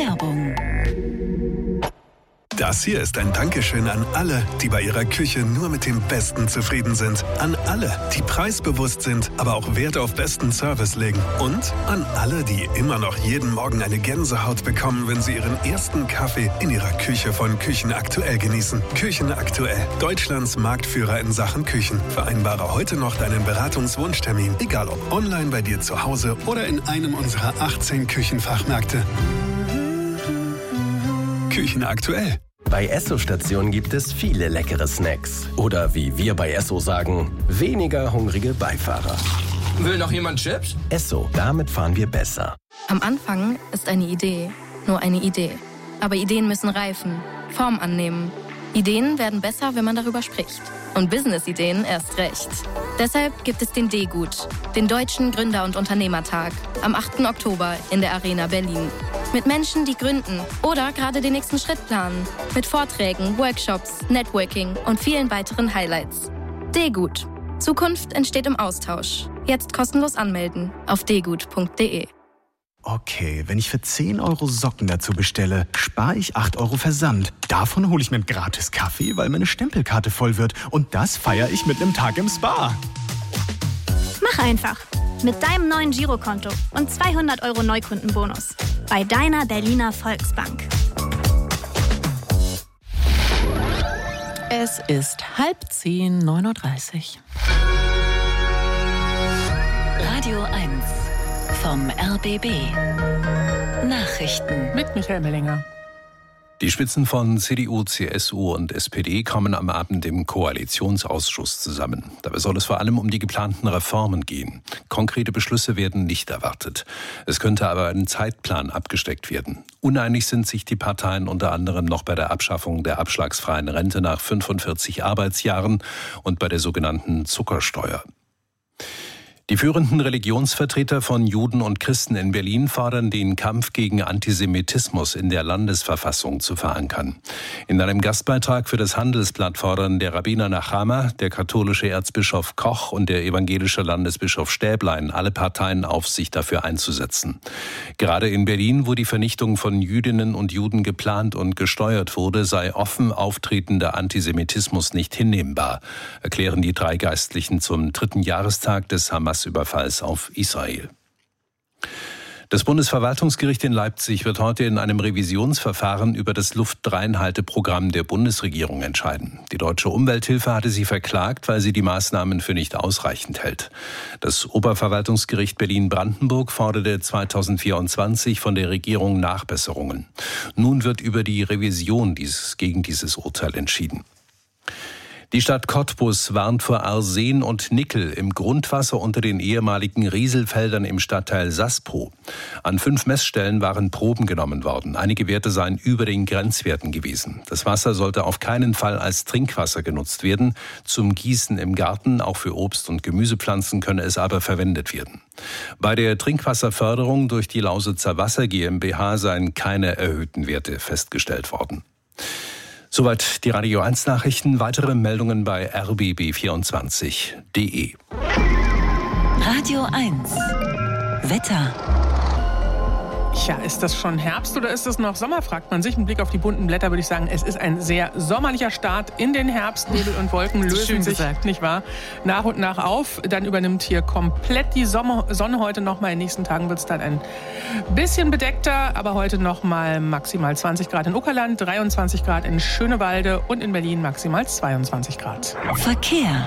Werbung. Das hier ist ein Dankeschön an alle, die bei ihrer Küche nur mit dem Besten zufrieden sind. An alle, die preisbewusst sind, aber auch Wert auf besten Service legen. Und an alle, die immer noch jeden Morgen eine Gänsehaut bekommen, wenn sie ihren ersten Kaffee in ihrer Küche von Küchen Aktuell genießen. Küchen Aktuell, Deutschlands Marktführer in Sachen Küchen. Vereinbare heute noch deinen Beratungswunschtermin, egal ob online bei dir zu Hause oder in einem unserer 18 Küchenfachmärkte. Küchen Aktuell. Bei Esso-Stationen gibt es viele leckere Snacks. Oder wie wir bei Esso sagen, weniger hungrige Beifahrer. Will noch jemand Chips? Esso, damit fahren wir besser. Am Anfang ist eine Idee nur eine Idee. Aber Ideen müssen reifen, Form annehmen. Ideen werden besser, wenn man darüber spricht. Und Business-Ideen erst recht. Deshalb gibt es den D-Gut, den Deutschen Gründer- und Unternehmertag, am 8. Oktober in der Arena Berlin. Mit Menschen, die gründen oder gerade den nächsten Schritt planen. Mit Vorträgen, Workshops, Networking und vielen weiteren Highlights. D-Gut. Zukunft entsteht im Austausch. Jetzt kostenlos anmelden auf dgut.de. Okay, wenn ich für 10 Euro Socken dazu bestelle, spare ich 8 Euro Versand. Davon hole ich mir einen gratis Kaffee, weil meine Stempelkarte voll wird. Und das feiere ich mit einem Tag im Spa. Mach einfach. Mit deinem neuen Girokonto und 200 Euro Neukundenbonus. Bei deiner Berliner Volksbank. Es ist 9:30. 9:30. Radio 1 vom RBB. Nachrichten. Mit Michael Mellinger. Die Spitzen von CDU, CSU und SPD kommen am Abend im Koalitionsausschuss zusammen. Dabei soll es vor allem um die geplanten Reformen gehen. Konkrete Beschlüsse werden nicht erwartet. Es könnte aber ein Zeitplan abgesteckt werden. Uneinig sind sich die Parteien unter anderem noch bei der Abschaffung der abschlagsfreien Rente nach 45 Arbeitsjahren und bei der sogenannten Zuckersteuer. Die führenden Religionsvertreter von Juden und Christen in Berlin fordern, den Kampf gegen Antisemitismus in der Landesverfassung zu verankern. In einem Gastbeitrag für das Handelsblatt fordern der Rabbiner Nachama, der katholische Erzbischof Koch und der evangelische Landesbischof Stäblein alle Parteien auf, sich dafür einzusetzen. Gerade in Berlin, wo die Vernichtung von Jüdinnen und Juden geplant und gesteuert wurde, sei offen auftretender Antisemitismus nicht hinnehmbar, erklären die drei Geistlichen zum 3. Jahrestag des Hamas-Überfalls auf Israel. Das Bundesverwaltungsgericht in Leipzig wird heute in einem Revisionsverfahren über das Luftreinhalteprogramm der Bundesregierung entscheiden. Die Deutsche Umwelthilfe hatte sie verklagt, weil sie die Maßnahmen für nicht ausreichend hält. Das Oberverwaltungsgericht Berlin-Brandenburg forderte 2024 von der Regierung Nachbesserungen. Nun wird über die Revision gegen dieses Urteil entschieden. Die Stadt Cottbus warnt vor Arsen und Nickel im Grundwasser unter den ehemaligen Rieselfeldern im Stadtteil Saspo. An 5 Messstellen waren Proben genommen worden. Einige Werte seien über den Grenzwerten gewesen. Das Wasser sollte auf keinen Fall als Trinkwasser genutzt werden. Zum Gießen im Garten, auch für Obst- und Gemüsepflanzen, könne es aber verwendet werden. Bei der Trinkwasserförderung durch die Lausitzer Wasser GmbH seien keine erhöhten Werte festgestellt worden. Soweit die Radio 1 Nachrichten. Weitere Meldungen bei rbb24.de. Radio 1 Wetter. Ja, ist das schon Herbst oder ist es noch Sommer, fragt man sich. Mit Blick auf die bunten Blätter würde ich sagen, es ist ein sehr sommerlicher Start in den Herbst. Nebel und Wolken lösen sich, nicht wahr, nach und nach auf. Dann übernimmt hier komplett die Sonne heute nochmal. In den nächsten Tagen wird es dann ein bisschen bedeckter, aber heute nochmal maximal 20 Grad in Uckerland, 23 Grad in Schönewalde und in Berlin maximal 22 Grad. Verkehr.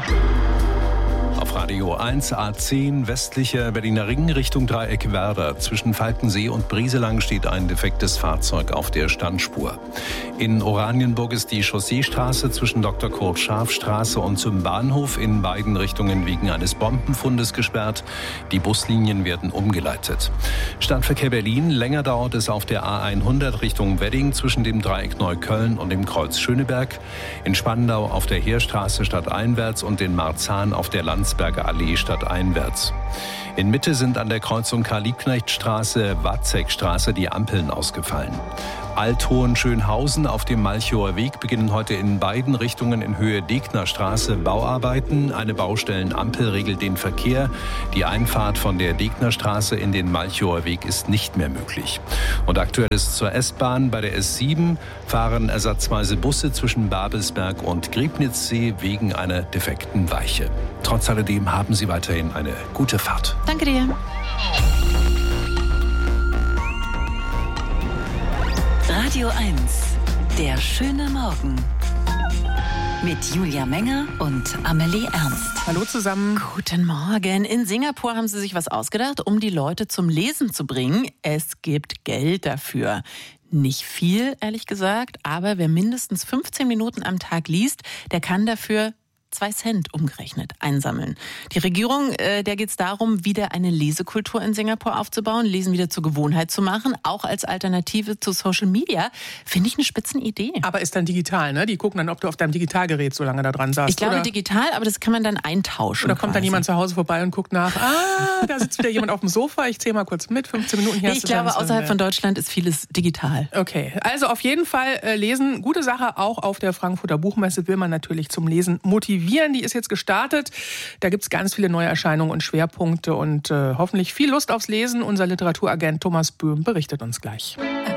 Auf Radio 1 A10 westlicher Berliner Ring Richtung Dreieck Werder. Zwischen Falkensee und Brieselang steht ein defektes Fahrzeug auf der Standspur. In Oranienburg ist die Chausseestraße zwischen Dr. Kurt Scharf Straße und zum Bahnhof in beiden Richtungen wegen eines Bombenfundes gesperrt. Die Buslinien werden umgeleitet. Stadtverkehr Berlin. Länger dauert es auf der A100 Richtung Wedding zwischen dem Dreieck Neukölln und dem Kreuz Schöneberg. In Spandau auf der Heerstraße stadteinwärts und in Marzahn auf der Landsberger Allee stadteinwärts. In Mitte sind an der Kreuzung Karl-Liebknecht-Straße, Watzekstraße die Ampeln ausgefallen. Alt-Hohenschönhausen auf dem Malchower Weg beginnen heute in beiden Richtungen in Höhe Degnerstraße Bauarbeiten. Eine Baustellenampel regelt den Verkehr. Die Einfahrt von der Degnerstraße in den Malchower Weg ist nicht mehr möglich. Und Aktuelles zur S-Bahn. Bei der S7 fahren ersatzweise Busse zwischen Babelsberg und Griebnitzsee wegen einer defekten Weiche. Trotz alledem haben Sie weiterhin eine gute Fahrt. Danke dir. Radio 1, der schöne Morgen. Mit Julia Menger und Amelie Ernst. Hallo zusammen. Guten Morgen. In Singapur haben sie sich was ausgedacht, um die Leute zum Lesen zu bringen. Es gibt Geld dafür. Nicht viel, ehrlich gesagt, aber wer mindestens 15 Minuten am Tag liest, der kann dafür 2 Cent umgerechnet einsammeln. Die Regierung, der geht es darum, wieder eine Lesekultur in Singapur aufzubauen, Lesen wieder zur Gewohnheit zu machen, auch als Alternative zu Social Media. Finde ich eine Spitzenidee. Aber ist dann digital, ne? Die gucken dann, ob du auf deinem Digitalgerät so lange da dran saßt. Ich glaube digital, aber das kann man dann eintauschen. Oder kommt dann jemand zu Hause vorbei und guckt nach, da sitzt wieder jemand auf dem Sofa, ich zähle mal kurz mit, 15 Minuten hier. Ich glaube, außerhalb von Deutschland ist vieles digital. Okay, also auf jeden Fall lesen, gute Sache, auch auf der Frankfurter Buchmesse will man natürlich zum Lesen motivieren. Die ist jetzt gestartet. Da gibt es ganz viele neue Erscheinungen und Schwerpunkte und hoffentlich viel Lust aufs Lesen. Unser Literaturagent Thomas Böhm berichtet uns gleich.